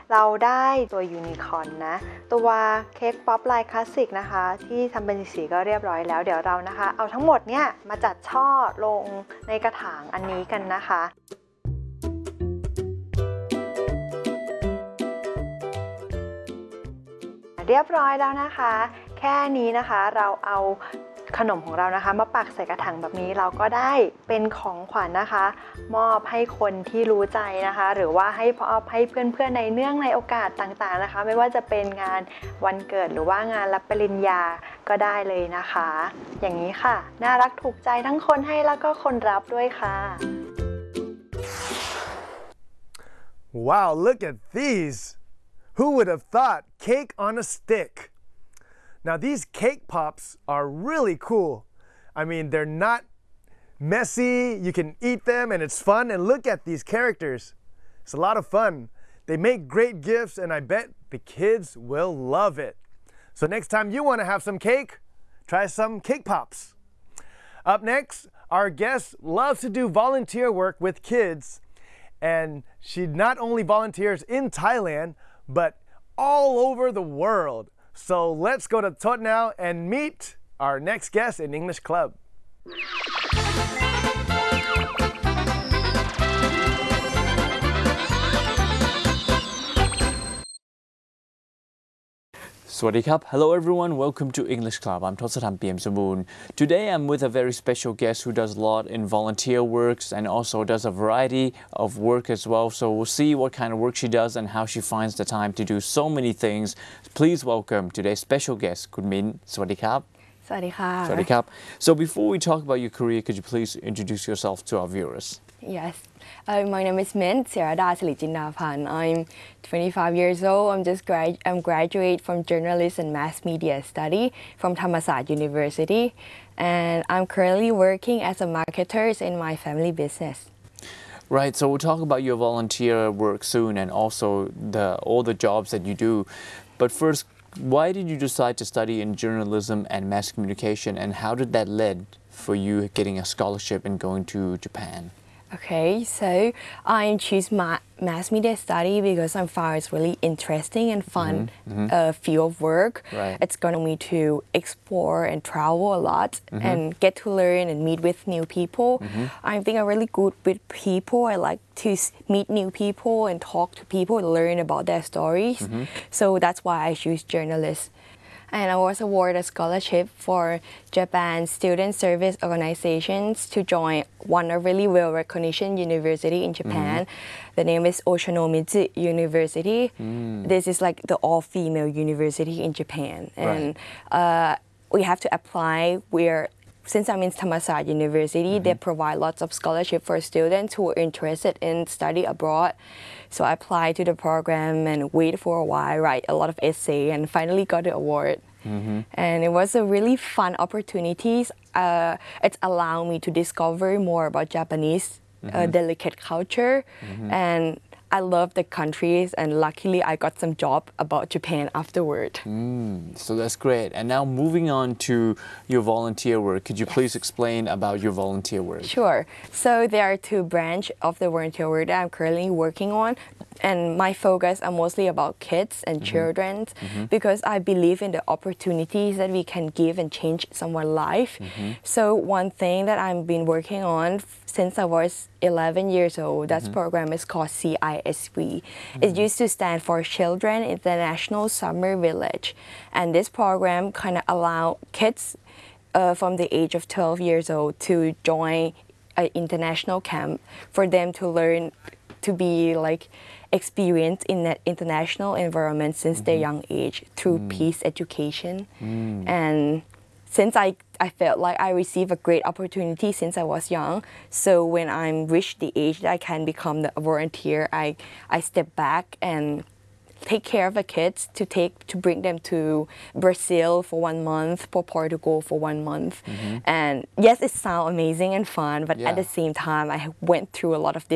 เราได้ตัวยูนิคอร์นนะตัวเค้กป๊อปลายคลาสสิกนะคะที่ทำเป็นสีก็เรียบร้อยแล้วเดี๋ยวเรานะคะเอาทั้งหมดเนี่ยมาจัดช่อลงในกระถางอันนี้กันนะคะเรียบร้อยแล้วนะคะแค่นี้นะคะเราเอาขนมของเรานะคะมาปักใส่กระถางแบบนี้เราก็ได้เป็นของขวัญนะคะมอบให้คนที่รู้ใจนะคะหรือว่าให้เพื่อนๆในเนื่องในโอกาสต่างๆนะคะไม่ว่าจะเป็นงานวันเกิดหรือว่างานรับปริญญาก็ได้เลยนะคะอย่างนี้ค่ะน่ารักถูกใจทั้งคนให้แล้วก็คนรับด้วยค่ะ Wow, look at these! Who would have thought cake on a stick? Now these cake pops are really cool. I mean, they're not messy, you can eat them and it's fun, and look at these characters. It's a lot of fun. They make great gifts and I bet the kids will love it. So next time you want to have some cake, try some cake pops. Up next, our guest loves to do volunteer work with kids, and she not only volunteers in Thailand, but all over the world. So let's go to Tot now and meet our next guest in English Club. สวัสดีครับ Hello everyone, welcome to English Club. I'm Thosathan Piemsaboon. Today I'm with a very special guest who does a lot in volunteer works and also does a variety of work as well. So we'll see what kind of work she does and how she finds the time to do so many things. Please welcome today's special guest, Kun Min. สวัสดีครับสวัสดีค่ะสวัสดีครับ So before we talk about your career, could you please introduce yourself to our viewers? Yes, my name is Mint Sirada Silijindapan. I'm 25 years old. I'm graduate from journalism and mass media study from Thammasat University, and I'm currently working as a marketer in my family business. Right, so we'll talk about your volunteer work soon and also all the jobs that you do. But first, why did you decide to study in journalism and mass communication, and how did that lead for you getting a scholarship and going to Japan? Okay, so I choose mass media study because I found it's really interesting and fun field of work. Right. It's going me to explore and travel a lot and get to learn and meet with new people. I think I'm really good with people. I like to meet new people and talk to people and learn about their stories. So that's why I choose journalism. And I was awarded a scholarship for Japan Student Service Organizations to join one of really well-recognized university in Japan. The name is Ochanomizu University. This is like the all-female university in Japan. And we have to apply since I'm in Thammasat University, they provide lots of scholarship for students who are interested in study abroad. So I applied to the program and waited for a while, write a lot of essay, and finally got the award. And it was a really fun opportunity. It's allowed me to discover more about Japanese delicate culture, and I love the countries, and luckily I got some job about Japan afterward. So that's great. And now moving on to your volunteer work, could you please explain about your volunteer work? Sure. So there are two branches of the volunteer work that I'm currently working on. And my focus are mostly about kids and children because I believe in the opportunities that we can give and change someone's life. So one thing that I've been working on since I was 11 years old, that program is called CISV. It used to stand for Children International Summer Village. And this program kind of allow kids from the age of 12 years old to join an international camp for them to learn to be like experienced in that international environment since their young age through peace education. And since I felt like I received a great opportunity since I was young, so when I reached the age that I can become a volunteer, I step back and take care of the kids to bring them to Brazil for 1 month, for Portugal for 1 month. And yes, it sounds amazing and fun, but at the same time, I went through a lot of